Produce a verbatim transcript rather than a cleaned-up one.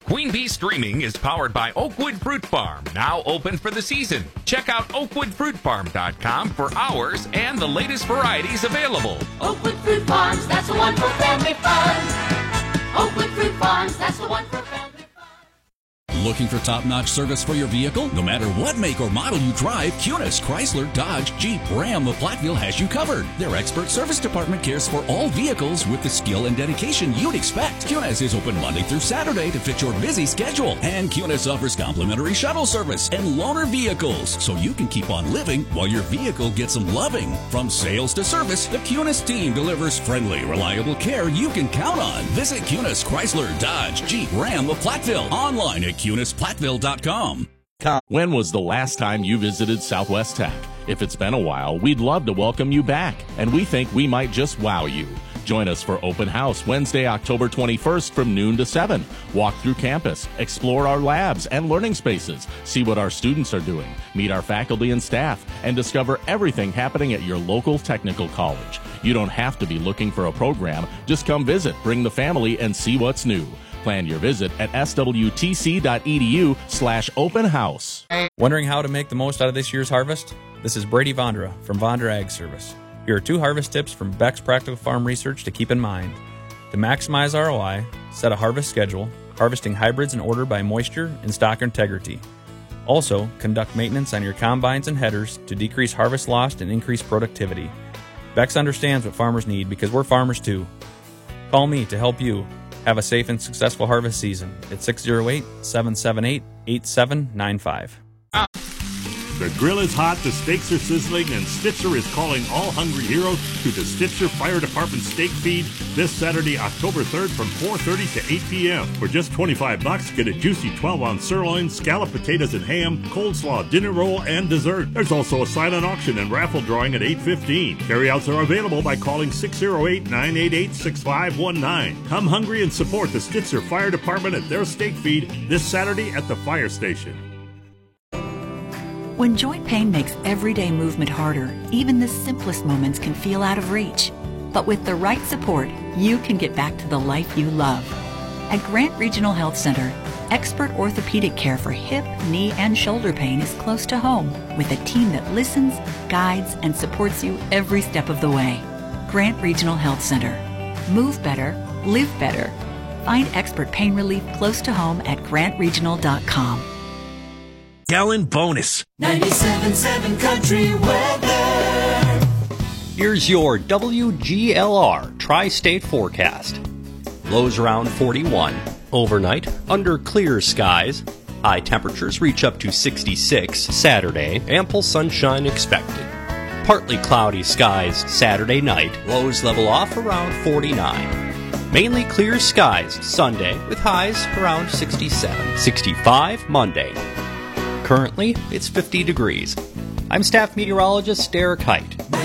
Queen Bee Streaming is powered by Oakwood Fruit Farm, now open for the season. Check out oakwood fruit farm dot com for hours and the latest varieties available. Oakwood Fruit Farms, that's the one for family fun. Oakwood Fruit Farms, that's the one for family fun. Looking for top-notch service for your vehicle? No matter what make or model you drive, Kunis, Chrysler, Dodge, Jeep, Ram of Platteville has you covered. Their expert service department cares for all vehicles with the skill and dedication you'd expect. Kunis is open Monday through Saturday to fit your busy schedule. And Kunis offers complimentary shuttle service and loaner vehicles, so you can keep on living while your vehicle gets some loving. From sales to service, the Kunis team delivers friendly, reliable care you can count on. Visit Kunis, Chrysler, Dodge, Jeep, Ram of Platteville. Online at kunis platteville dot com. When was the last time you visited Southwest Tech? If it's been a while, we'd love to welcome you back, and we think we might just wow you. Join us for Open House Wednesday, October twenty-first from noon to seven. Walk through campus, explore our labs and learning spaces, see what our students are doing, meet our faculty and staff, and discover everything happening at your local technical college. You don't have to be looking for a program. Just come visit, bring the family, and see what's new. Plan your visit at swtc.edu slash open house. Wondering how to make the most out of this year's harvest? This is Brady Vondra from Vondra Ag Service. Here are two harvest tips from Beck's Practical Farm Research to keep in mind. To maximize R O I, set a harvest schedule, harvesting hybrids in order by moisture and stock integrity. Also, conduct maintenance on your combines and headers to decrease harvest loss and increase productivity. Beck's understands what farmers need because we're farmers too. Call me to help you. Have a safe and successful harvest season at six oh eight, seven seven eight, eight seven nine five. The grill is hot, the steaks are sizzling, and Stitzer is calling all hungry heroes to the Stitzer Fire Department Steak Feed this Saturday, October third from four thirty to eight p.m. For just twenty-five bucks, get a juicy twelve-ounce sirloin, scalloped potatoes and ham, coleslaw, dinner roll, and dessert. There's also a silent auction and raffle drawing at eight fifteen. Carryouts are available by calling six oh eight, nine eight eight, six five one nine. Come hungry and support the Stitzer Fire Department at their steak feed this Saturday at the fire station. When joint pain makes everyday movement harder, even the simplest moments can feel out of reach. But with the right support, you can get back to the life you love. At Grant Regional Health Center, expert orthopedic care for hip, knee, and shoulder pain is close to home, with a team that listens, guides, and supports you every step of the way. Grant Regional Health Center. Move better, live better. Find expert pain relief close to home at grant regional dot com. Gallon bonus. ninety-seven point seven Country Weather. Here's your W G L R Tri-State forecast. Lows around forty-one. Overnight, under clear skies. High temperatures reach up to sixty-six Saturday. Ample sunshine expected. Partly cloudy skies Saturday night. Lows level off around forty-nine. Mainly clear skies Sunday with highs around sixty-seven. sixty-five Monday. Currently, it's fifty degrees. I'm staff meteorologist Derek Height.